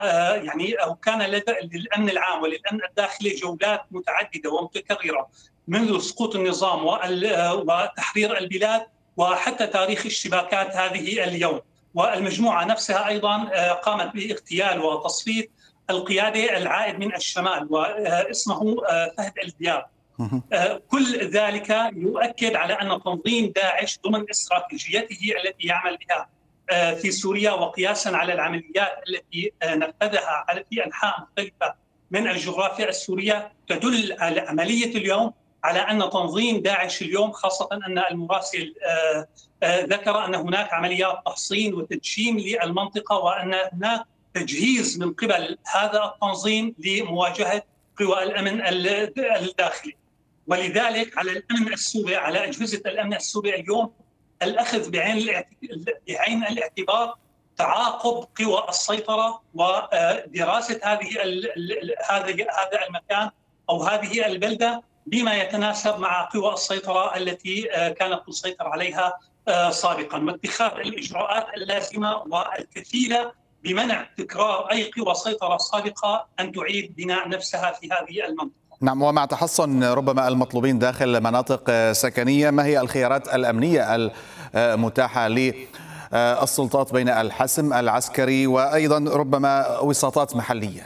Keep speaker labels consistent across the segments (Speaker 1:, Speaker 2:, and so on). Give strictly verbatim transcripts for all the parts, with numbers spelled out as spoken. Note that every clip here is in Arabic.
Speaker 1: يعني أو كان لدى للأمن العام وللأمن الداخلي جولات متعددة ومتكررة منذ سقوط النظام وتحرير البلاد وحتى تاريخ اشتباكات هذه اليوم. والمجموعة نفسها أيضا قامت باغتيال وتصفية القيادة العائد من الشمال واسمه فهد الدياب. كل ذلك يؤكد على أن تنظيم داعش ضمن استراتيجيته التي يعمل بها في سوريا وقياسا على العمليات التي نفذها في أنحاء مختلفة من الجغرافيا السورية تدل على عملية اليوم على أن تنظيم داعش اليوم، خاصة أن المراسل ذكر أن هناك عمليات تحصين وتدشين للمنطقة وأن هناك تجهيز من قبل هذا التنظيم لمواجهة قوى الأمن الداخلي. ولذلك على الأمن السوري، على أجهزة الأمن السوري اليوم الأخذ بعين بعين الاعتبار تعاقب قوى السيطرة ودراسة هذه هذا هذا المكان أو هذه البلدة بما يتناسب مع قوى السيطرة التي كانت تسيطر عليها سابقا، واتخاذ الإجراءات اللازمة والكفيلة بمنع تكرار أي قوى سيطرة سابقة أن تعيد بناء نفسها في هذه المنطقة.
Speaker 2: نعم، ومع تحصن ربما المطلوبين داخل مناطق سكنية، ما هي الخيارات الأمنية المتاحة للسلطات بين الحسم العسكري وأيضا ربما وساطات محلية؟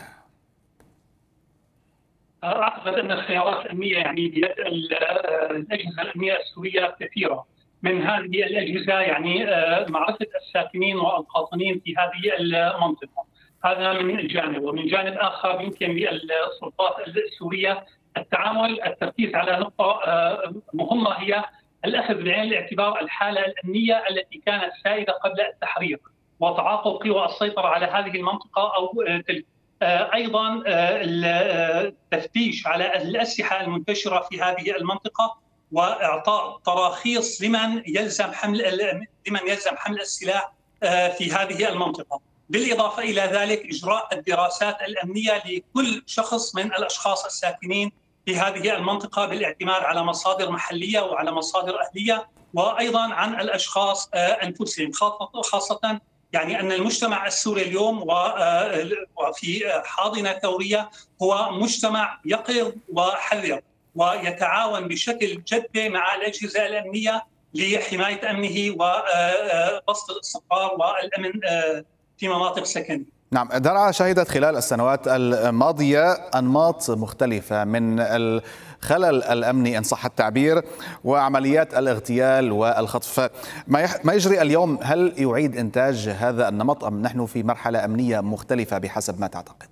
Speaker 1: أعتقد أن الخيارات الأمنية يعني بيد الأجهزة الأمنية السورية كثيرة. من هذه الأجهزة يعني معرفة الساكنين والقاطنين في هذه المنطقة، هذا من جانب. ومن جانب آخر يمكن للسلطات السورية التعامل التركيز على نقطة مهمة، هي الأخذ بعين الاعتبار الحالة الأمنية التي كانت سائدة قبل التحرير وتعاقب قوى السيطرة على هذه المنطقة أو تلك. أيضا التفتيش على الأسلحة المنتشرة في هذه المنطقة وإعطاء تراخيص لمن يلزم حمل لمن يلزم حمل السلاح في هذه المنطقة. بالإضافة إلى ذلك إجراء الدراسات الأمنية لكل شخص من الأشخاص الساكنين في هذه المنطقة بالاعتماد على مصادر محلية وعلى مصادر أهلية، وأيضا عن الأشخاص أنفسهم، خاصة يعني أن المجتمع السوري اليوم وفي حاضنة ثورية هو مجتمع يقظ وحذر ويتعاون بشكل جدي مع الأجهزة الأمنية لحماية أمنه وبسط الاستقرار والأمن في مناطق سكنية.
Speaker 2: نعم، درعا شهدت خلال السنوات الماضية أنماط مختلفة من الخلل الأمني إن صح التعبير وعمليات الاغتيال والخطف. ما يجري اليوم هل يعيد إنتاج هذا النمط أم نحن في مرحلة أمنية مختلفة بحسب ما تعتقد؟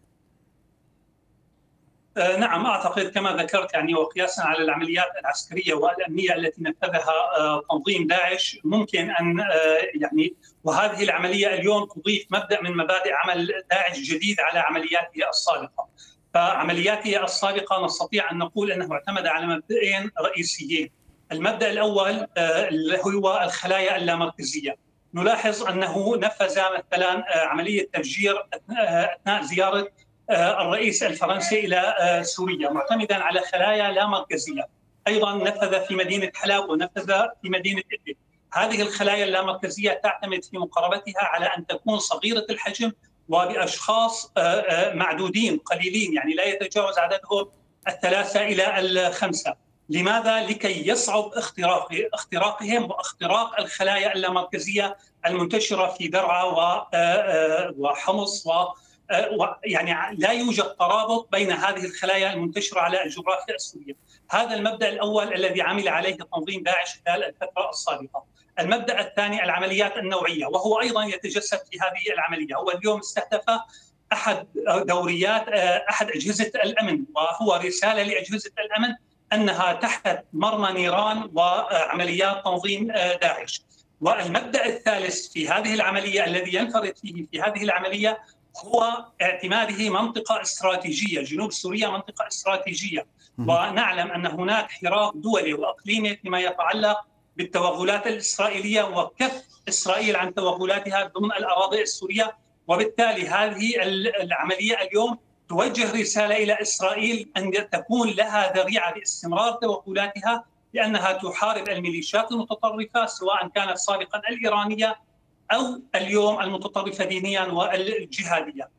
Speaker 1: نعم، أعتقد كما ذكرت يعني وقياسا على العمليات العسكرية والأمنية التي نفذها تنظيم داعش ممكن أن يعني وهذه العملية اليوم تضيف مبدأ من مبادئ عمل داعش جديد على عملياته السابقة. فعملياته السابقة نستطيع أن نقول أنه اعتمد على مبدئين رئيسيين. المبدأ الأول هو الخلايا اللامركزية. نلاحظ أنه نفذ مثلا عملية تفجير أثناء زيارة الرئيس الفرنسي إلى سوريا معتمدا على خلايا لا مركزية. أيضا نفذ في مدينة حلب ونفذ في مدينة إدلب. هذه الخلايا اللامركزية تعتمد في مقاربتها على أن تكون صغيرة الحجم وبأشخاص معدودين قليلين، يعني لا يتجاوز عددهم الثلاثة إلى الخمسة. لماذا؟ لكي يصعب اختراق اختراقهم واختراق الخلايا اللامركزية المنتشرة في درعا وحمص و يعني لا يوجد ترابط بين هذه الخلايا المنتشرة على الجغرافيا السورية. هذا المبدأ الأول الذي عمل عليه تنظيم داعش خلال الفترة السابقة. المبدأ الثاني العمليات النوعية، وهو أيضا يتجسد في هذه العملية. هو اليوم استهدف أحد دوريات أحد أجهزة الأمن، وهو رسالة لأجهزة الأمن أنها تحت مرمى نيران وعمليات تنظيم داعش. والمبدأ الثالث في هذه العملية الذي ينفرد فيه في هذه العملية هو اعتماده منطقة استراتيجية. جنوب سوريا منطقة استراتيجية، ونعلم أن هناك حراك دولي وإقليمي فيما يتعلق بالتوغلات الإسرائيلية وكف إسرائيل عن توغلاتها ضمن الأراضي السورية. وبالتالي هذه العملية اليوم توجه رسالة إلى إسرائيل أن تكون لها ذريعة لاستمرار توغلاتها، لأنها تحارب الميليشيات المتطرفة سواء كانت سابقا الإيرانية أو اليوم المتطرفة دينيا والجهادية.